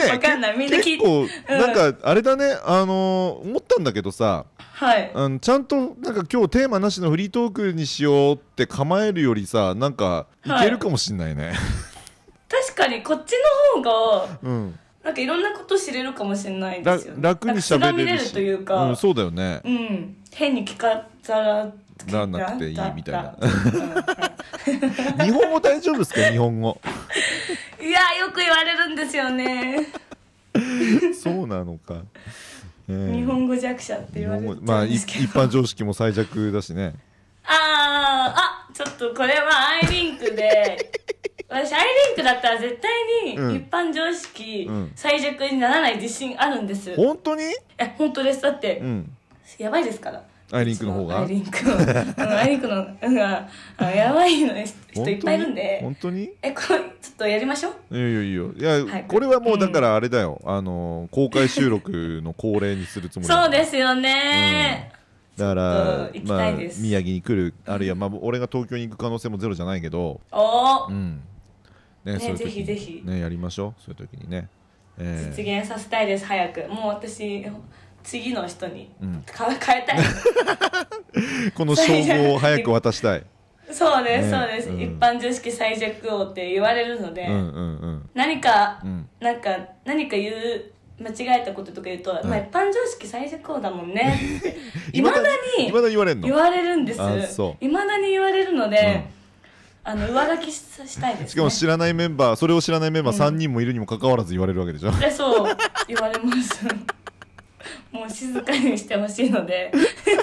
わかんない、みんな聞いて、 結構なんかあれだね、思ったんだけどさ、 はい、 ちゃんとなんか今日テーマなしのフリートークにしようって構えるよりさ、なんかいけるかもしんないね、 確かにこっちの方が、なんかいろんなこと知れるかもしれないですよね。 楽に喋れるし、 見れるというか、 そうだよね、 変に聞かざらなくていいみたいな日本語大丈夫ですか？日本語いやよく言われるんですよねそうなのか、 日本語弱者って言われるんですけど、 まあ一般常識も最弱だしね。 ちょっとこれはアイリンクで私アイリンクだったら絶対に一般常識、最弱にならない自信あるんです。 本当に？ 本当です。だって、やばいですから。 アイリンクの方が？ アイリンクのやばいの人いっぱいいるんで。 本当に？ これちょっとやりましょう。 いや、これはもうだからあれだよ、公開収録の恒例にするつもりだ。 そうですよね、 だから行きたいです、 宮城に来る、あるいは俺が東京に行く可能性もゼロじゃないけど、ね、そういう時ぜひぜひね、やりましょう、そういう時にね、 実現させたいです。早く、もう私次の人に変えたいこの称号を早く渡したいそうです、そうです、一般常識最弱王って言われるので、何か言う間違えたこととか言うと、まあ一般常識最弱王だもんねっていまだに言われるの？ 言われるんです。いまだに言われるので、上書きしたいですね。 しかも知らないメンバー、それを知らないメンバー3人もいるにもかかわらず言われるわけでしょ。 そう言われますもう静かにしてほしいので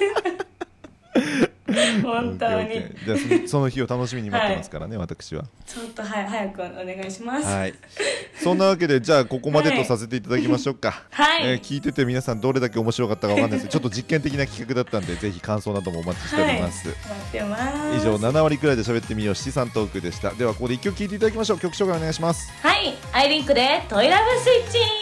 本当にじゃあその日を楽しみに待ってますからね、私はちょっと早くお願いします。 はい、そんなわけでじゃあここまでとさせていただきましょうか。聞いてて皆さんどれだけ面白かったかわかんないですけど、ちょっと実験的な企画だったんでぜひ感想などもお待ちしております。 待ってます。 以上7割くらいで喋ってみよう七三トークでした。ではここで1曲聴いていただきましょう。曲紹介お願いします。 はい、アイリンクでトイラブスイッチ。